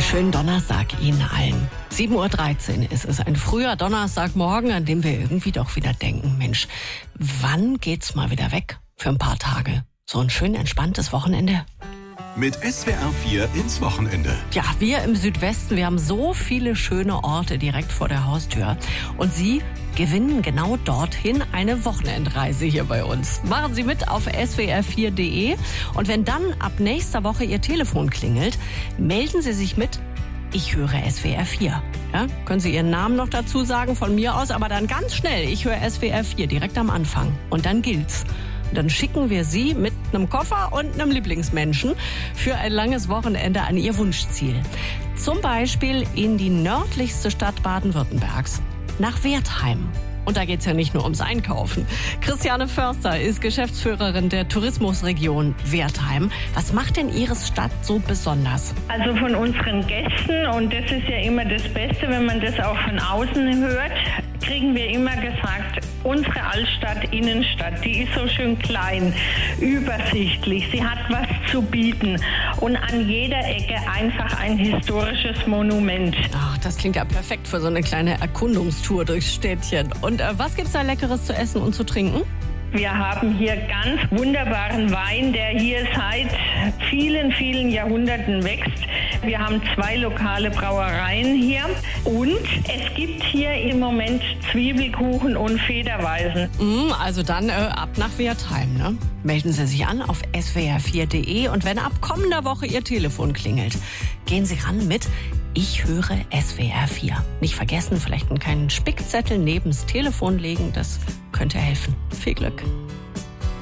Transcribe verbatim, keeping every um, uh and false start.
schönen Donnerstag Ihnen allen. sieben Uhr dreizehn ist es, ein früher Donnerstagmorgen, an dem wir irgendwie doch wieder denken, Mensch, wann geht's mal wieder weg für ein paar Tage? So ein schön entspanntes Wochenende. Mit S W R vier ins Wochenende. Ja, wir im Südwesten, wir haben so viele schöne Orte direkt vor der Haustür. Und Sie gewinnen genau dorthin eine Wochenendreise hier bei uns. Machen Sie mit auf S W R vier Punkt de. Und wenn dann ab nächster Woche Ihr Telefon klingelt, melden Sie sich mit: Ich höre S W R vier. Ja, können Sie Ihren Namen noch dazu sagen von mir aus, aber dann ganz schnell: Ich höre S W R vier direkt am Anfang. Und dann gilt's. Dann schicken wir Sie mit einem Koffer und einem Lieblingsmenschen für ein langes Wochenende an Ihr Wunschziel. Zum Beispiel in die nördlichste Stadt Baden-Württembergs, nach Wertheim. Und da geht's ja nicht nur ums Einkaufen. Christiane Förster ist Geschäftsführerin der Tourismusregion Wertheim. Was macht denn Ihre Stadt so besonders? Also von unseren Gästen, und das ist ja immer das Beste, wenn man das auch von außen hört, kriegen wir immer gesagt, unsere Altstadt, Innenstadt, die ist so schön klein, übersichtlich, sie hat was zu bieten und an jeder Ecke einfach ein historisches Monument. Ach, das klingt ja perfekt für so eine kleine Erkundungstour durchs Städtchen. Und äh, was gibt's da Leckeres zu essen und zu trinken? Wir haben hier ganz wunderbaren Wein, der hier seit vielen, vielen Jahrhunderten wächst. Wir haben zwei lokale Brauereien hier und es gibt hier im Moment Zwiebelkuchen und Federweisen. Mm, also dann äh, ab nach Wertheim, ne? Melden Sie sich an auf S W R vier Punkt de und wenn ab kommender Woche Ihr Telefon klingelt, gehen Sie ran mit: Ich höre S W R vier. Nicht vergessen, vielleicht einen kleinen Spickzettel neben's Telefon legen, das könnte helfen. Viel Glück.